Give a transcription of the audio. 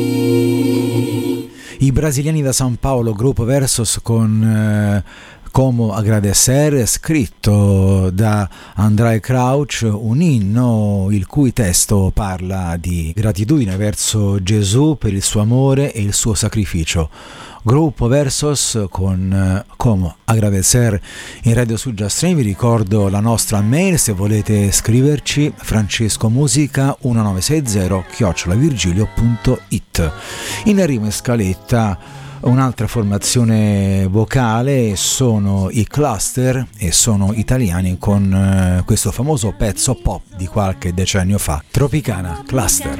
I brasiliani da San Paolo, gruppo Versos con Como Agradecer, scritto da Andrei Crouch, un inno il cui testo parla di gratitudine verso Gesù per il suo amore e il suo sacrificio. Gruppo Versos con Como Agradecer in Radio su Just Train. Vi ricordo la nostra mail se volete scriverci: francescomusica1960@virgilio.it. In arrivo in scaletta un'altra formazione vocale, sono i Cluster e sono italiani con questo famoso pezzo pop di qualche decennio fa, Tropicana Cluster.